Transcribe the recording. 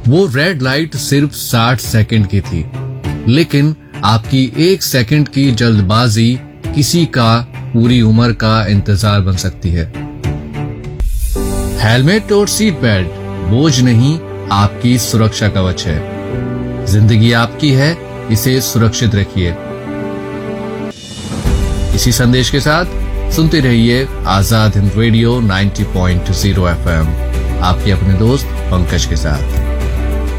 वो red light सिर्फ 60 second की थी, लेकिन आपकी 1 सेकंड की जल्दबाजी किसी का पूरी उम्र का इंतजार बन सकती है। हेलमेट और सीट बेल्ट बोझ नहीं, आपकी सुरक्षा कवच है। जिंदगी आपकी है, इसे सुरक्षित रखिए। इसी संदेश के साथ सुनते रहिए आजाद हिंद रेडियो 90.0 FM, आपके अपने दोस्त पंकज के साथ।